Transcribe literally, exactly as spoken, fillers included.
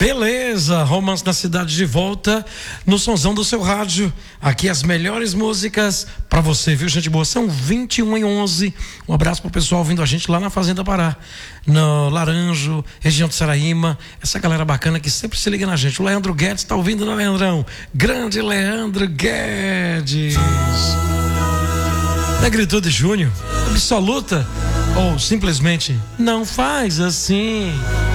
Beleza, Romance na Cidade de volta no sonzão do seu rádio. Aqui as melhores músicas pra você, viu, gente boa? São vinte e uma e onze. Um abraço pro pessoal ouvindo a gente lá na Fazenda Pará, no Laranjo, região de Saraíma. Essa galera bacana que sempre se liga na gente. O Leandro Guedes tá ouvindo, né, Leandrão? Grande Leandro Guedes. Negritude Júnior, absoluta ou simplesmente não faz assim?